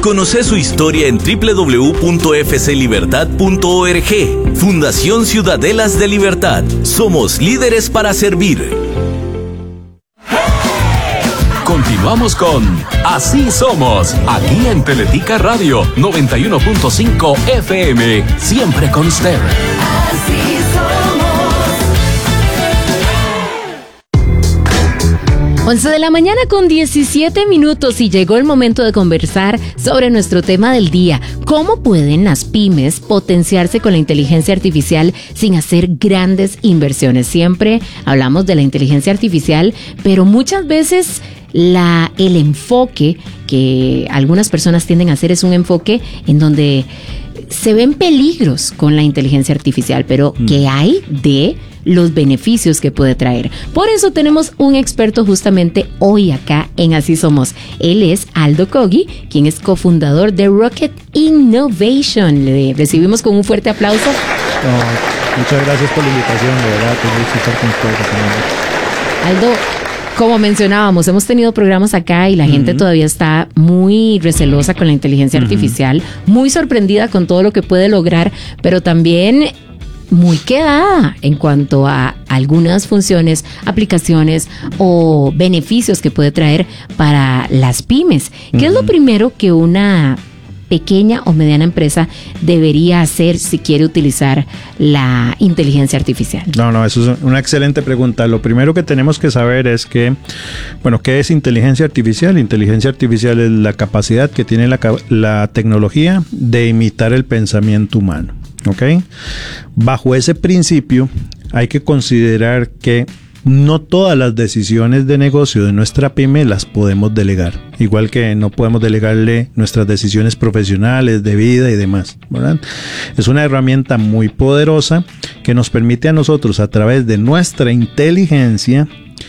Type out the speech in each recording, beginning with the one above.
Conoce su historia en www.fclibertad.org. Fundación Ciudadelas de Libertad. Somos líderes para servir. Continuamos con Así Somos, aquí en Teletica Radio 91.5 FM, siempre con usted. Así somos. 11 de la mañana con 17 minutos y llegó el momento de conversar sobre nuestro tema del día. ¿Cómo pueden las pymes potenciarse con la inteligencia artificial sin hacer grandes inversiones? Siempre hablamos de la inteligencia artificial, pero muchas veces el enfoque que algunas personas tienden a hacer es un enfoque en donde se ven peligros con la inteligencia artificial, pero ¿qué hay de los beneficios que puede traer? Por eso tenemos un experto justamente hoy acá en Así Somos. Él es Aldo Cogui, quien es cofundador de Rocket Innovation. Le recibimos con un fuerte aplauso. Muchas gracias por la invitación, de verdad, tengo que estar con ustedes. Aldo, como mencionábamos, hemos tenido programas acá y la gente todavía está muy recelosa con la inteligencia artificial, muy sorprendida con todo lo que puede lograr, pero también muy quedada en cuanto a algunas funciones, aplicaciones o beneficios que puede traer para las pymes. ¿Qué es lo primero que una pequeña o mediana empresa debería hacer si quiere utilizar la inteligencia artificial? No, eso es una excelente pregunta. Lo primero que tenemos que saber es que, ¿qué es inteligencia artificial? Inteligencia artificial es la capacidad que tiene la tecnología de imitar el pensamiento humano. ¿Ok? Bajo ese principio hay que considerar que no todas las decisiones de negocio de nuestra pyme las podemos delegar, igual que no podemos delegarle nuestras decisiones profesionales, de vida y demás, ¿verdad? Es una herramienta muy poderosa que nos permite a nosotros, a través de nuestra inteligencia,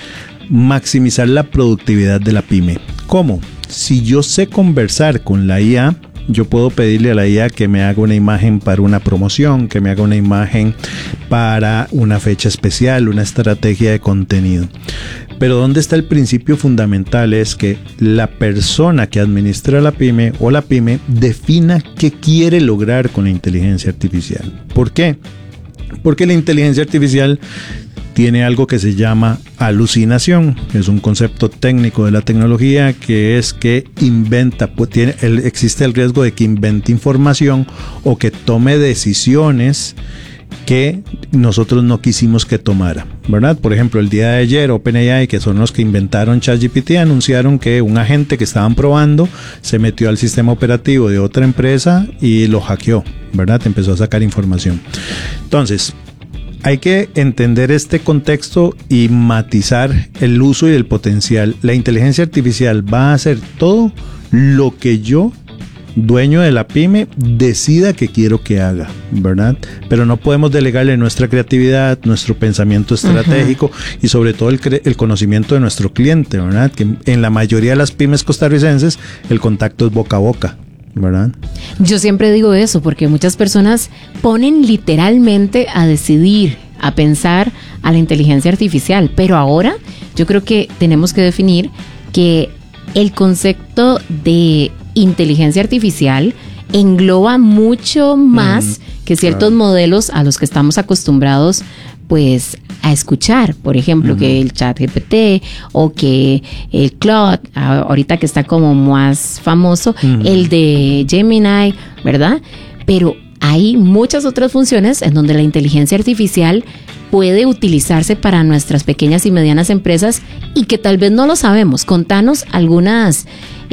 maximizar la productividad de la pyme. ¿Cómo? Si yo sé conversar con la IA, yo puedo pedirle a la IA que me haga una imagen para una promoción, que me haga una imagen para una fecha especial, una estrategia de contenido. Pero ¿dónde está el principio fundamental? Es que la persona que administra la pyme o la pyme defina qué quiere lograr con la inteligencia artificial. ¿Por qué? Porque la inteligencia artificial tiene algo que se llama alucinación. Es un concepto técnico de la tecnología que es que inventa, existe el riesgo de que invente información o que tome decisiones que nosotros no quisimos que tomara, ¿verdad? Por ejemplo, el día de ayer OpenAI, que son los que inventaron ChatGPT, anunciaron que un agente que estaban probando se metió al sistema operativo de otra empresa y lo hackeó, ¿verdad? Empezó a sacar información. Entonces, hay que entender este contexto y matizar el uso y el potencial. La inteligencia artificial va a hacer todo lo que yo, dueño de la pyme, decida que quiero que haga, ¿verdad? Pero no podemos delegarle nuestra creatividad, nuestro pensamiento estratégico y sobre todo el conocimiento de nuestro cliente, ¿verdad? Que en la mayoría de las pymes costarricenses el contacto es boca a boca, ¿verdad? Yo siempre digo eso porque muchas personas ponen literalmente a decidir, a pensar a la inteligencia artificial, pero ahora yo creo que tenemos que definir que el concepto de inteligencia artificial engloba mucho más que ciertos modelos a los que estamos acostumbrados pues a escuchar, por ejemplo, que el ChatGPT o que el Claude, ahorita que está como más famoso, el de Gemini, ¿verdad? Pero hay muchas otras funciones en donde la inteligencia artificial puede utilizarse para nuestras pequeñas y medianas empresas y que tal vez no lo sabemos. Contanos algunas,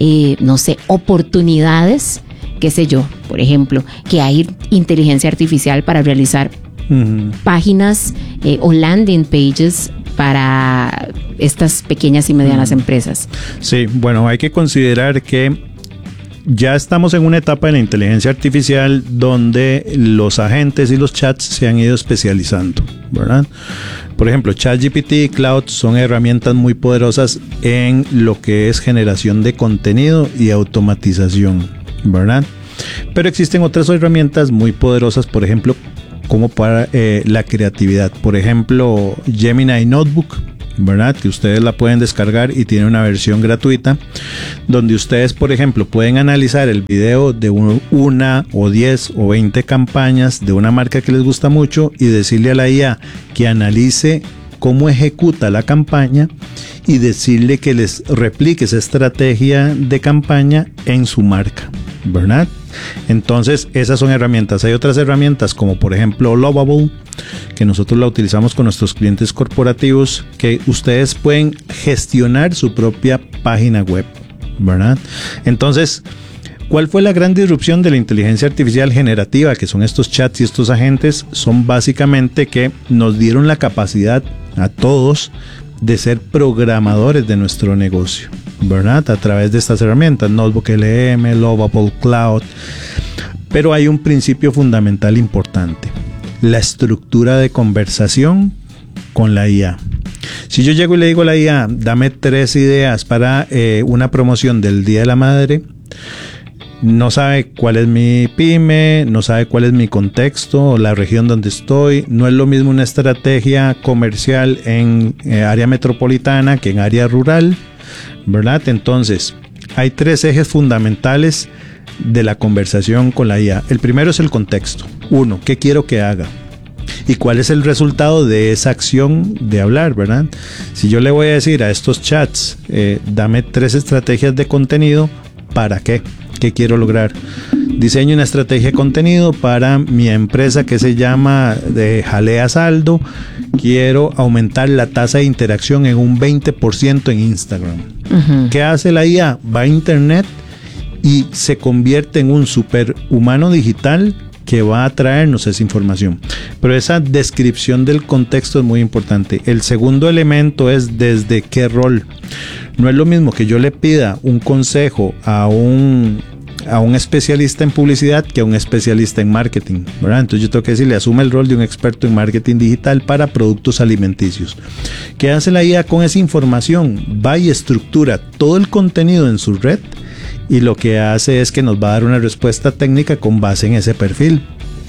oportunidades, qué sé yo, por ejemplo, que hay inteligencia artificial para realizar páginas o landing pages para estas pequeñas y medianas empresas. Sí, bueno, hay que considerar que ya estamos en una etapa de la inteligencia artificial donde los agentes y los chats se han ido especializando, ¿verdad? Por ejemplo, ChatGPT y Cloud son herramientas muy poderosas en lo que es generación de contenido y automatización, ¿verdad? Pero existen otras herramientas muy poderosas, por ejemplo, como para la creatividad. Por ejemplo, Gemini Notebook ¿verdad? Que ustedes la pueden descargar y tiene una versión gratuita donde ustedes, por ejemplo, pueden analizar el video de una o 10 o 20 campañas de una marca que les gusta mucho y decirle a la IA que analice cómo ejecuta la campaña y decirle que les replique esa estrategia de campaña en su marca, ¿verdad? Entonces esas son herramientas. Hay otras herramientas como por ejemplo Lovable, que nosotros la utilizamos con nuestros clientes corporativos, que ustedes pueden gestionar su propia página web, ¿verdad? Entonces, ¿cuál fue la gran disrupción de la inteligencia artificial generativa? Que son estos chats y estos agentes, son básicamente que nos dieron la capacidad a todos de ser programadores de nuestro negocio, ¿verdad? A través de estas herramientas, NotebookLM, Lovable Cloud. Pero hay un principio fundamental importante: la estructura de conversación con la IA. Si yo llego y le digo a la IA, dame 3 ideas para una promoción del Día de la Madre, no sabe cuál es mi pyme, no sabe cuál es mi contexto o la región donde estoy. No es lo mismo una estrategia comercial en área metropolitana que en área rural, ¿verdad? Entonces, hay 3 ejes fundamentales de la conversación con la IA. El primero es el contexto. 1, ¿qué quiero que haga? ¿Y cuál es el resultado de esa acción de hablar, verdad? Si yo le voy a decir a estos chats, dame 3 estrategias de contenido, ¿para qué? ¿Qué quiero lograr? Diseño una estrategia de contenido para mi empresa que se llama de Jalea Saldo. Quiero aumentar la tasa de interacción en un 20% en Instagram. Uh-huh. ¿Qué hace la IA? Va a internet y se convierte en un superhumano digital que va a traernos esa información. Pero esa descripción del contexto es muy importante. El segundo elemento es desde qué rol. No es lo mismo que yo le pida un consejo a un especialista en publicidad que a un especialista en marketing, ¿verdad? Entonces yo tengo que decirle, asume el rol de un experto en marketing digital para productos alimenticios. ¿Qué hace la IA con esa información? Va y estructura todo el contenido en su red y lo que hace es que nos va a dar una respuesta técnica con base en ese perfil.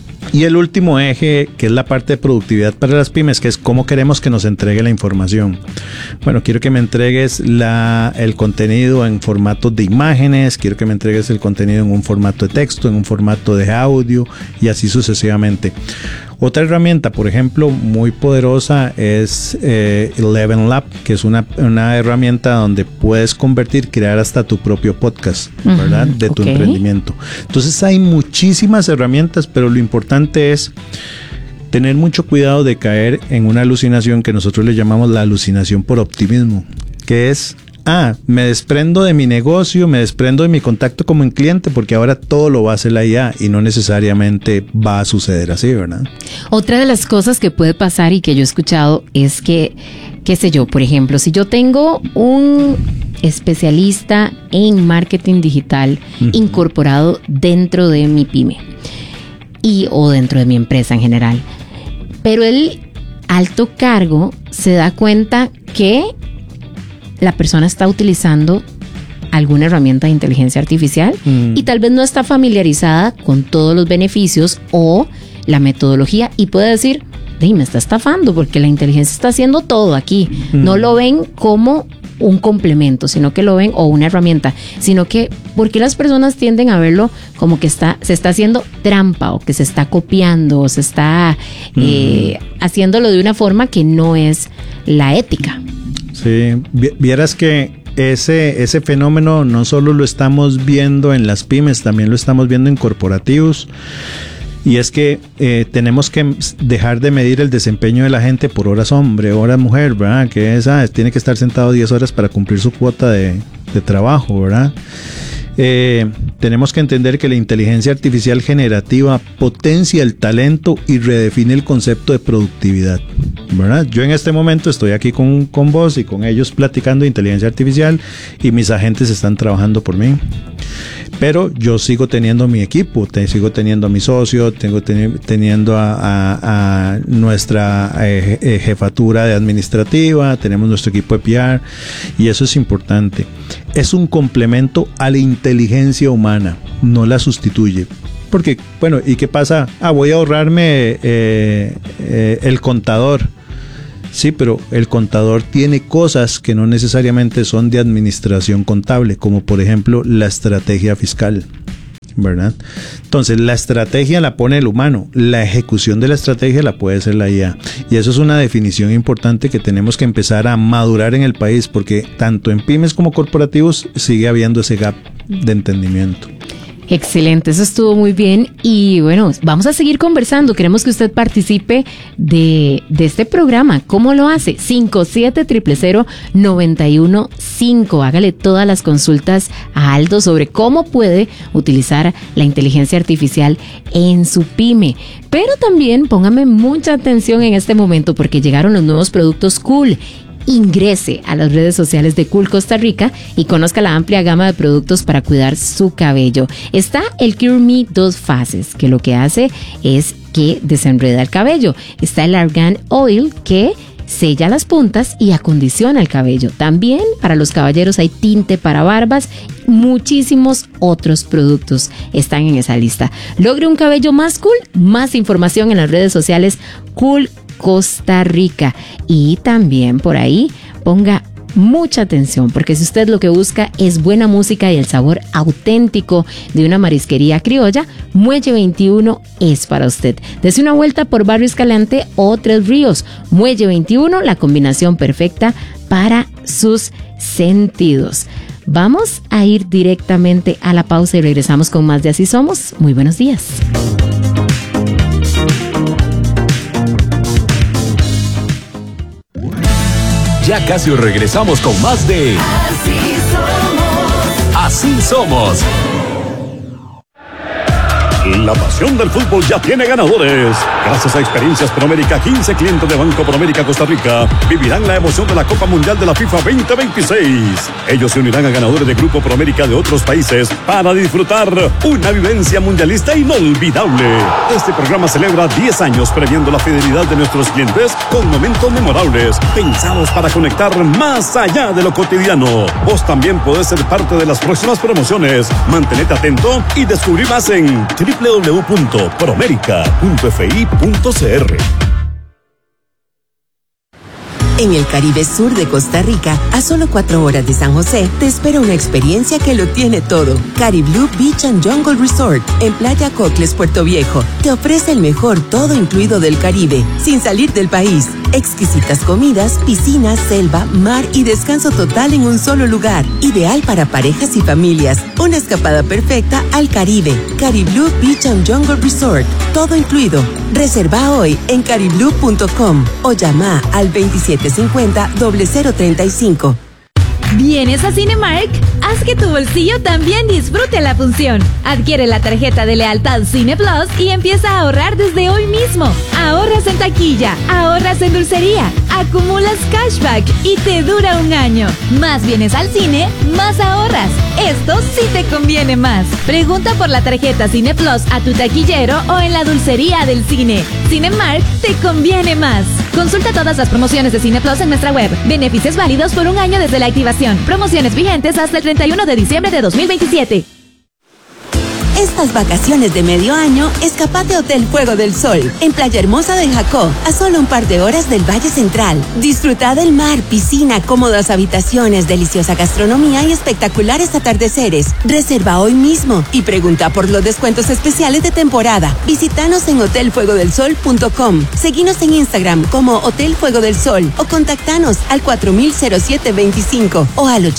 Y el último eje, que es la parte de productividad para las pymes, que es cómo queremos que nos entregue la información. Bueno, quiero que me entregues el contenido en formatos de imágenes, quiero que me entregues el contenido en un formato de texto, en un formato de audio y así sucesivamente. Otra herramienta, por ejemplo, muy poderosa es Eleven Lab, que es una herramienta donde puedes crear hasta tu propio podcast, ¿verdad? De tu emprendimiento. Entonces hay muchísimas herramientas, pero lo importante es tener mucho cuidado de caer en una alucinación que nosotros le llamamos la alucinación por optimismo, que es me desprendo de mi negocio, me desprendo de mi contacto como un cliente porque ahora todo lo va a hacer la IA y no necesariamente va a suceder así, ¿verdad? Otra de las cosas que puede pasar y que yo he escuchado es que, qué sé yo, por ejemplo, si yo tengo un especialista en marketing digital incorporado dentro de mi pyme o dentro de mi empresa en general, pero el alto cargo se da cuenta que la persona está utilizando alguna herramienta de inteligencia artificial y tal vez no está familiarizada con todos los beneficios o la metodología y puede decir, me está estafando porque la inteligencia está haciendo todo aquí. No lo ven como un complemento, sino que lo ven, o una herramienta, sino que porque las personas tienden a verlo como que se está haciendo trampa o que se está copiando o se está haciéndolo de una forma que no es la ética. Sí, vieras que ese fenómeno no solo lo estamos viendo en las pymes, también lo estamos viendo en corporativos. Y es que tenemos que dejar de medir el desempeño de la gente por horas hombre, horas mujer, ¿verdad? Que tiene que estar sentado 10 horas para cumplir su cuota de trabajo, ¿verdad? Tenemos que entender que la inteligencia artificial generativa potencia el talento y redefine el concepto de productividad, ¿verdad? Yo en este momento estoy aquí con vos y con ellos platicando de inteligencia artificial y mis agentes están trabajando por mí. Pero yo sigo teniendo mi equipo, sigo teniendo a mi socio, teniendo a nuestra jefatura de administrativa, tenemos nuestro equipo de PR y eso es importante. Es un complemento a la inteligencia humana, no la sustituye. Porque, ¿y qué pasa? Voy a ahorrarme el contador. Sí, pero el contador tiene cosas que no necesariamente son de administración contable, como por ejemplo la estrategia fiscal, ¿verdad? Entonces la estrategia la pone el humano, la ejecución de la estrategia la puede hacer la IA, y eso es una definición importante que tenemos que empezar a madurar en el país, porque tanto en pymes como corporativos sigue habiendo ese gap de entendimiento. Excelente, eso estuvo muy bien y bueno, vamos a seguir conversando. Queremos que usted participe de este programa. ¿Cómo lo hace? 57000915. Hágale todas las consultas a Aldo sobre cómo puede utilizar la inteligencia artificial en su pyme. Pero también póngame mucha atención en este momento porque llegaron los nuevos productos Cool. Ingrese a las redes sociales de Cool Costa Rica y conozca la amplia gama de productos para cuidar su cabello. Está el Cure Me 2 fases, que lo que hace es que desenreda el cabello. Está el Argan Oil, que sella las puntas y acondiciona el cabello. También para los caballeros hay tinte para barbas. Muchísimos otros productos están en esa lista. Logre un cabello más cool. Más información en las redes sociales Cool Costa Rica, y también por ahí ponga mucha atención porque si usted lo que busca es buena música y el sabor auténtico de una marisquería criolla, Muelle 21 es para usted. Dese una vuelta por Barrio Escalante o Tres Ríos. Muelle 21, la combinación perfecta para sus sentidos. Vamos a ir directamente a la pausa y regresamos con más de Así Somos. Muy buenos días. Ya casi regresamos con más de Así Somos. La pasión del fútbol ya tiene ganadores. Gracias a Experiencias Promérica, 15 clientes de Banco Promérica Costa Rica vivirán la emoción de la Copa Mundial de la FIFA 2026. Ellos se unirán a ganadores de Grupo Promérica de otros países para disfrutar una vivencia mundialista inolvidable. Este programa celebra 10 años premiando la fidelidad de nuestros clientes con momentos memorables, pensados para conectar más allá de lo cotidiano. Vos también podés ser parte de las próximas promociones. Mantenete atento y descubrí más en www.promerica.fi.cr. En el Caribe Sur de Costa Rica, a solo 4 horas de San José, te espera una experiencia que lo tiene todo. Cariblú Beach and Jungle Resort, en Playa Cocles, Puerto Viejo, te ofrece el mejor todo incluido del Caribe, sin salir del país. Exquisitas comidas, piscinas, selva, mar y descanso total en un solo lugar. Ideal para parejas y familias. Una escapada perfecta al Caribe. Cariblú Beach and Jungle Resort, todo incluido. Reserva hoy en cariblú.com o llama al 2750-0035. ¿Vienes a Cinemark? Haz que tu bolsillo también disfrute la función. Adquiere la tarjeta de lealtad Cine Plus y empieza a ahorrar desde hoy mismo. Ahorras en taquilla, ahorras en dulcería, acumulas cashback y te dura un año. Más vienes al cine, más ahorras. Esto sí te conviene más. Pregunta por la tarjeta Cine Plus a tu taquillero o en la dulcería del cine. Cinemark te conviene más. Consulta todas las promociones de Cine Plus en nuestra web. Beneficios válidos por un año desde la activación. Promociones vigentes hasta el 31 de diciembre de 2027. Estas vacaciones de medio año, escapate a Hotel Fuego del Sol, en Playa Hermosa de Jacó, a solo un par de horas del Valle Central. Disfruta del mar, piscina, cómodas habitaciones, deliciosa gastronomía y espectaculares atardeceres. Reserva hoy mismo y pregunta por los descuentos especiales de temporada. Visítanos en hotelfuegodelsol.com. Seguinos en Instagram como Hotel Fuego del Sol o contactanos al 4000-0725 o al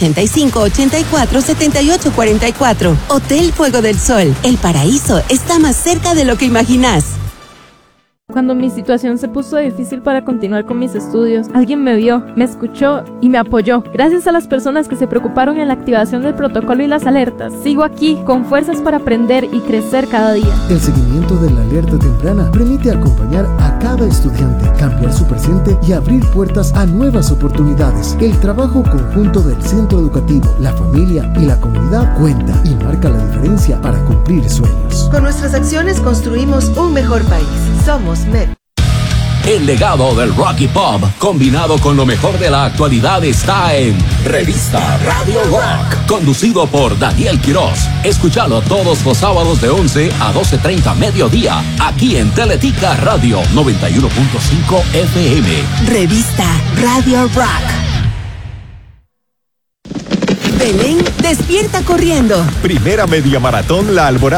8584-7844. Hotel Fuego del Sol. El paraíso está más cerca de lo que imaginas. Cuando mi situación se puso difícil para continuar con mis estudios, alguien me vio, me escuchó y me apoyó. Gracias a las personas que se preocuparon en la activación del protocolo y las alertas, sigo aquí con fuerzas para aprender y crecer cada día. El seguimiento de la alerta temprana permite acompañar a cada estudiante, cambiar su presente y abrir puertas a nuevas oportunidades. El trabajo conjunto del centro educativo, la familia y la comunidad cuenta y marca la diferencia para cumplir sueños. Con nuestras acciones construimos un mejor país. Somos MED. El legado del rock y pop, combinado con lo mejor de la actualidad, está en Revista Radio Rock, conducido por Daniel Quiroz. Escúchalo todos los sábados de 11 a 12:30 mediodía, aquí en Teletica Radio 91.5 FM. Revista Radio Rock. Belén despierta corriendo. Primera media maratón La Alborada.